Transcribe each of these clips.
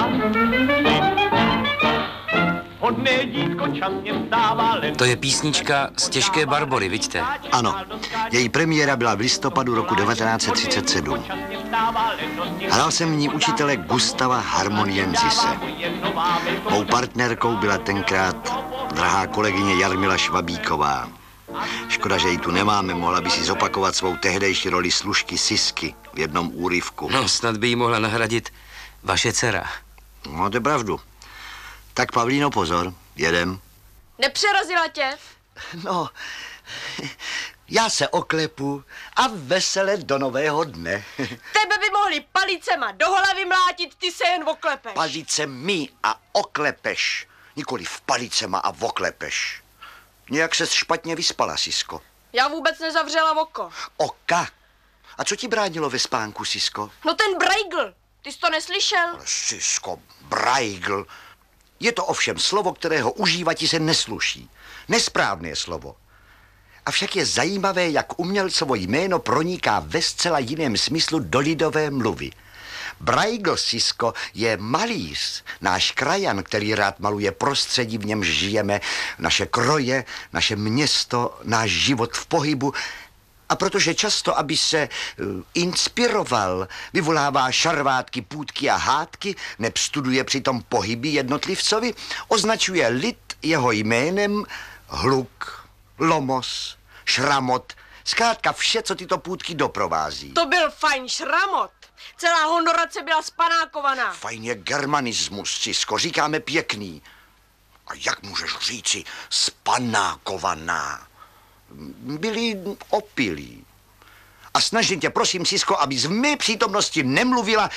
To je písnička z Těžké Barbory, vidíte? Ano, její premiéra byla v listopadu roku 1937. Hrál jsem v ní učitele Gustava Harmonienzise. Mou partnerkou byla tenkrát drahá kolegyně Jarmila Švabíková. Škoda, že ji tu nemáme, mohla by si zopakovat svou tehdejší roli služky Sisky v jednom úryvku. No, snad by jí mohla nahradit vaše dcera. No, to je pravdu. Tak, Pavlíno, pozor, jedem. Nepřerazila tě? No, já se oklepu a vesele do nového dne. Tebe by mohli palicema do hlavy mlátit, ty se jen oklepeš. Palicemi a oklepeš, nikoli v palicema a oklepeš. Nějak ses špatně vyspala, Sisko. Já vůbec nezavřela oko. Oka? A co ti bránilo ve spánku, Sisko? No ten Braigl, ty jsi to neslyšel? Ale Sisko, Braigl. Je to ovšem slovo, kterého užívati se nesluší. Nesprávné slovo. Avšak je zajímavé, jak umělcovo jméno proniká ve zcela jiném smyslu do lidové mluvy. Braigl, Sisko, je malíř, náš krajan, který rád maluje prostředí, v němž žijeme, naše kroje, naše město, náš život v pohybu. A protože často, aby se inspiroval, vyvolává šarvátky, půtky a hádky, neb studuje přitom pohyby jednotlivcovi, označuje lid jeho jménem hluk, lomos, šramot, zkrátka vše, co tyto půtky doprovází. To byl fajn šramot. Celá honorace byla spanákovaná. Fajn je germanismus, Sisko, říkáme pěkný. A jak můžeš říci spanákovaná? Byli opilí. A snažím tě, prosím, Sisko, abys v mé přítomnosti nemluvila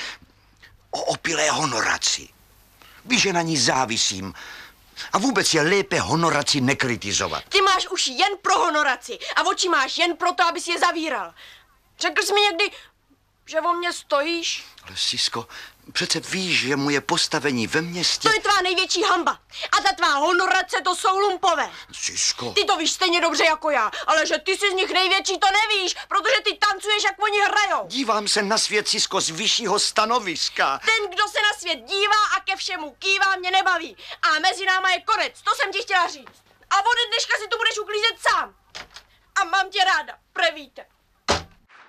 o opilé honoraci. Víš, že na ní závisím. A vůbec je lépe honoraci nekritizovat. Ty máš už jen pro honoraci a oči máš jen proto, abys je zavíral. Řekl jsi mi někdy, že o mě stojíš? Ale Sisko, přece víš, že moje postavení ve městě... To je tvá největší hanba. A ta tvá honorace, to jsou lumpové. Sisko... Ty to víš stejně dobře jako já, ale že ty jsi z nich největší, to nevíš, protože ty tancuješ, jak oni hrajou. Dívám se na svět, Sisko, z vyššího stanoviska. Ten, kdo se na svět dívá a ke všemu kývá, mě nebaví. A mezi náma je konec, to jsem ti chtěla říct. A ode dneška si tu budeš uklízet sám. A mám tě ráda, prevíte.